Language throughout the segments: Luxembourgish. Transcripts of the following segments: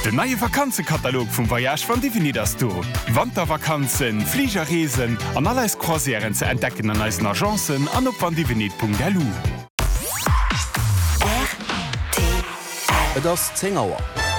Den neue Vakanzenkatalog vom Voyage von Divinidas du. Wandervakanzen, Fliegerreisen an alles Croisieren zu entdecken an unseren Agenzen an op vandivinit.lu. Das 10 Uhr.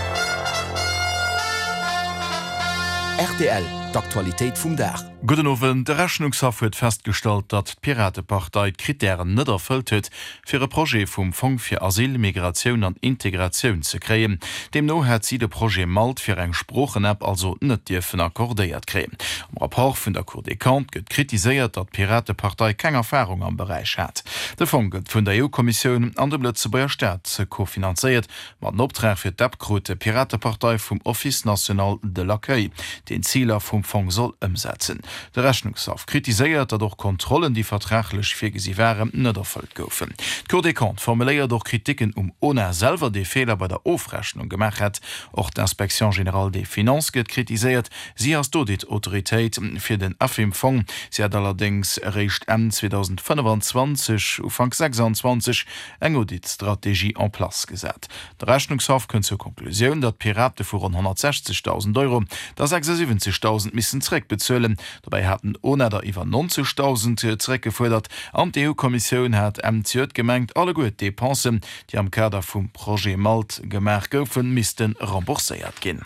RTL, d'Aktualität vum Dach. Guten Abend, der Rechnungshof wird festgestellt, dass die Piratenpartei Kriterien nicht erfüllt hat, für ein Projekt vom Fonds für Asyl, Migration und Integration zu kriegen. Demnach hat sie das Projekt Malt für eine Sprachen-App also nicht dürfen akkordiert kriegen. Im Rapport von der Cour des Comptes wird kritisiert, dass die Piratenpartei keine Erfahrung am Bereich hat. Der Fonds wird von der EU-Kommission an der Lützeburger Stadt kofinanziert, mit einem Auftrag für die abgegründete Piratenpartei vom Office National de l'Accueil, den Ziele vom Fonds soll umsetzen. Der Rechnungshof kritisiert, dass durch Kontrollen, die vertraglich vorgesehen waren, nicht erfüllt goufen. Die Cour des Comptes formuliert durch Kritiken ohne selber die Fehler bei der Aufrechnung gemacht hat. Auch die Inspection Générale des Finances wird kritisiert. Sie als die Autorität für den AFIM-Fonds. Sie hat allerdings erreicht Ende 2025 und Anfang 2026 eine Auditstrategie en place gesetzt. Der Rechnungshof kommt zur Konklusion, dass Piraten für rund 160.000 Euro, das 76.000 müssen zurückbezahlen. Dabei hatten ohne der über 90.000 zurückgefordert. Und die EU-Kommission hat MCÖ gemeint, alle gute Depensen, die am Kader vom Projekt Malt gemacht wurden, müssten remboursiert gehen.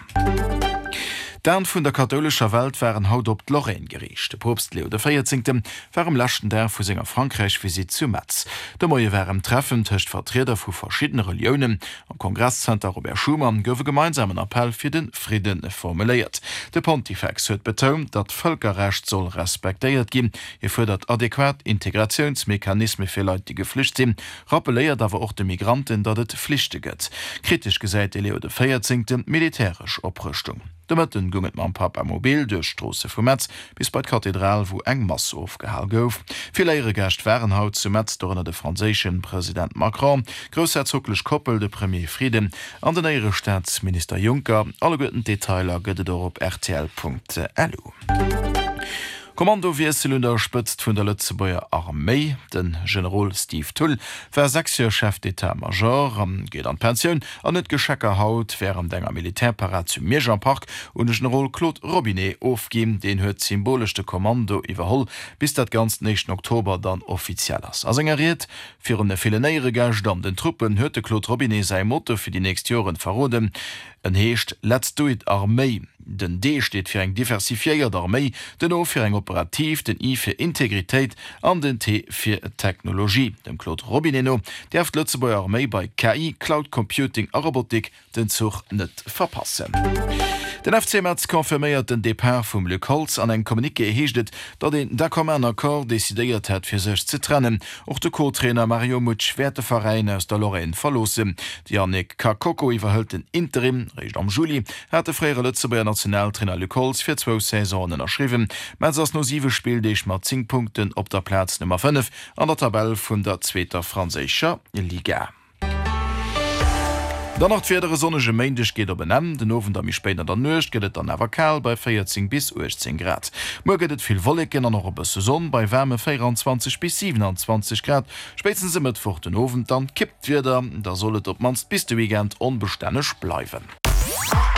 Dann vun der katholischer Welt waren haut op Lorraine gericht. Der Propst Leo XIV. War am lachten der vu senger Frankreich Visit zu Metz. Der Moie waren Treffen töcht Vertreter vu verschiedene Religionen. Am Kongresscenter Robert Schumann goufe gemeinsamen Appell für den Frieden formuliert. Der Pontifex huet betont, dat Völkerrecht soll respektiert gin. Fordert adäquat Integrationsmechanismen für Leute, die geflücht sind. Rappeliert aber auch de Migranten, dat et Pflichte gëtt. Kritisch gesäit Leo XIV. Militärisch Oprüstung. Demëtten go mit man Papa mobil durch Strasse vu Metz bis bei Kathedral, wo eng Masse aufgehall gouf. Viele ihre Gäste waren haut zu Metz durch den französischen Präsident Macron, großherzoglich Koppel de Premier Frieden, an den ihre Staatsminister Juncker. Alle guten Detailer gëtt op rtl.lu. Kommando Wieselünder spëtzt vun der Lützeburger Armee, den General Steve Tull, war 6 Jahre Chef d'État-Major, geht an Pension, an net Geschecker haut, während denger Militärparat zum Mirjanpark und den General Claude Robinet aufgeben, den huet symbolischste Kommando iwwerholl, bis dat ganz nächsten Oktober dann offiziell ass. As engeriert, fir une filenéiere Gage an den Truppen huete Claude Robinet sei Motto fir die nächsten Joren verroden, en heescht Let's do it Armee. Den D steht fir eng diversifiiert Armee, den O fir eng operativ, den I fir Integrität, an den T fir Technologie. Dem Claude Robinet der f Lützeburger Armee bei KI, Cloud Computing a Robotik den Zug net verpassen. Den FC Metz konfirmiert den Depart vum Luc Holz an eng Kommuniké heeschtet, dat den D'accord desideiert hat fir sech ze trennen. Och de Co-Trainer Mario Mutsch Werteverein aus der Lorraine verlose. Die Yannick Kakoko iwwerhëlt den Interim, recht am Juli, hat de fréiere Lützeburger Nationaltrainer Luc Holz fir 2 Saisonen erschriven. Metz ass no 7 Spiel deich mat 10 Punkten op der Platz Nummer 5 an der Tabelle vun der 2. Franzécher Liga. Dann noch vierdere sonnige Mäindech geht benennen, den Ofen der mi später der Nøcht gehtt dann awer kal bei 14 bis 18 Grad. Mo gehtt viel Wolken an noch op Saison bei Wärme 24 bis 27 Grad. Spätestens mit vor den Ofen dann kippt wieder, da sollet op manst bis de Weekend unbeständig bleiben.